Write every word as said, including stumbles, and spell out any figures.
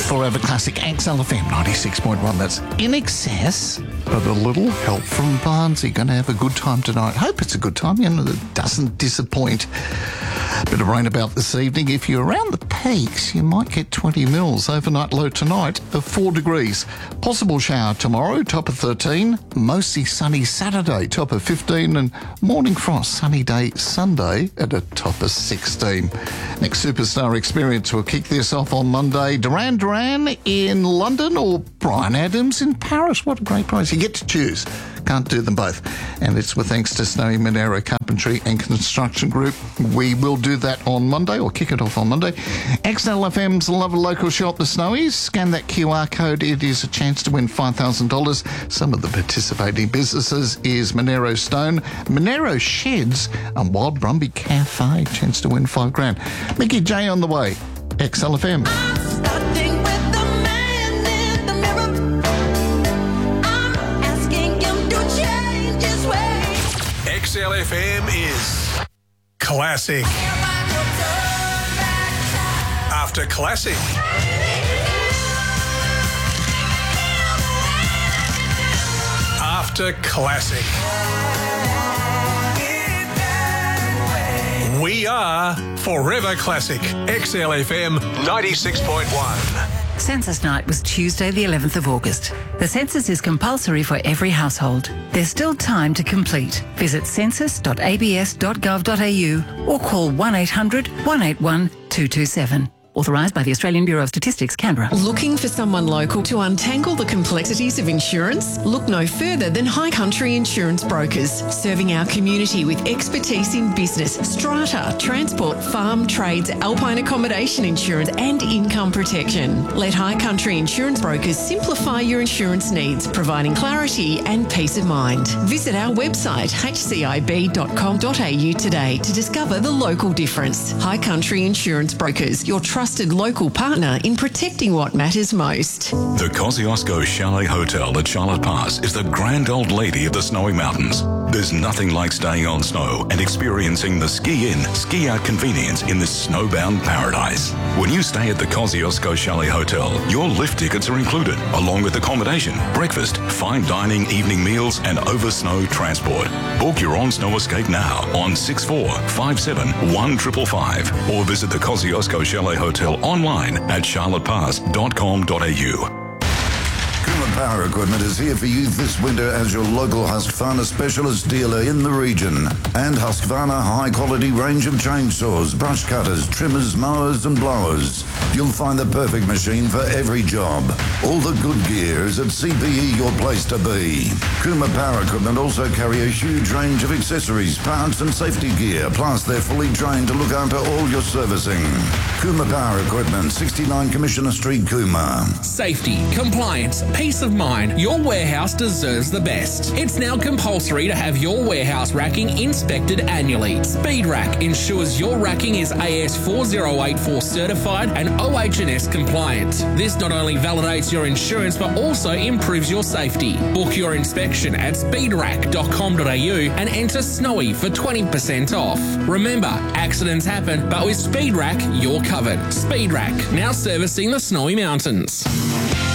Forever Classic X L F M ninety-six point one. That's In Excess, but a little help from Barnsley. Going to have a good time tonight. Hope it's a good time, you know, it doesn't disappoint. Bit of rain about this evening. If you're around the peaks, you might get twenty mils. Overnight low tonight of four degrees. Possible shower tomorrow, top of thirteen. Mostly sunny Saturday, top of fifteen. And morning frost, sunny day Sunday at a top of sixteen. Next Superstar Experience will kick this off on Monday. Duran Duran in London or Bryan Adams in Paris. What a great prize. You get to choose. Can't do them both. And it's with thanks to Snowy Monero Carpentry and Construction Group. We will do that on Monday, or kick it off on Monday. X L F M's Love a Local Shop, the Snowies. Scan that Q R code. It is a chance to win five thousand dollars. Some of the participating businesses is Monero Stone, Monero Sheds, and Wild Brumby Cafe. Chance to win five grand. Mickey J on the way. X L F M. X L F M is classic. After classic. After classic. We are Forever Classic. X L F M ninety-six point one. Census night was Tuesday the eleventh of August. The census is compulsory for every household. There's still time to complete. Visit census dot a b s dot gov dot a u or call one eight hundred, one eight one, two two seven. Authorised by the Australian Bureau of Statistics, Canberra. Looking for someone local to untangle the complexities of insurance? Look no further than High Country Insurance Brokers, serving our community with expertise in business, strata, transport, farm, trades, alpine accommodation insurance and income protection. Let High Country Insurance Brokers simplify your insurance needs, providing clarity and peace of mind. Visit our website h c i b dot com dot a u today to discover the local difference. High Country Insurance Brokers, your trusted local partner in protecting what matters most. The Kosciuszko Chalet Hotel at Charlotte Pass is the grand old lady of the snowy mountains. There's nothing like staying on snow and experiencing the ski-in, ski-out convenience in this snowbound paradise. When you stay at the Kosciuszko Chalet Hotel, your lift tickets are included, along with accommodation, breakfast, fine dining, evening meals, and over-snow transport. Book your on-snow escape now on six four five seven one five five five or visit the Kosciuszko Chalet Hotel online at charlotte pass dot com dot a u. Kuma Power Equipment is here for you this winter as your local Husqvarna specialist dealer in the region. And Husqvarna high-quality range of chainsaws, brush cutters, trimmers, mowers and blowers. You'll find the perfect machine for every job. All the good gear is at C P E, your place to be. Kuma Power Equipment also carry a huge range of accessories, parts and safety gear, plus they're fully trained to look after all your servicing. Kuma Power Equipment, sixty-nine Commissioner Street, Cooma. Safety, compliance, peace of mind. Your warehouse deserves the best. It's now compulsory to have your warehouse racking inspected annually. Speed Rack ensures your racking is A S four oh eight four certified and O H and S compliant. This not only validates your insurance but also improves your safety. Book your inspection at speed rack dot com dot a u and enter Snowy for twenty percent off. Remember, accidents happen, but with Speed Rack, you're covered. Speed Rack, now servicing the Snowy Mountains.